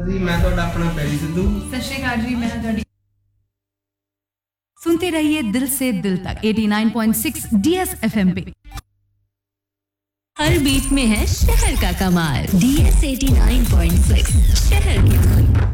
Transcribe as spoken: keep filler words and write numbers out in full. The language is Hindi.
जी मैं तो अपना पैरी सिद्धू। सत श्री अकाल जी, मैं ਤੁਹਾਡੀ सुनते रहिए दिल से दिल तक नवासी पॉइंट छह डीएस एफएम पे। हर बीट में है शहर का कमाल। डीएस नवासी पॉइंट छह शहर की धुन।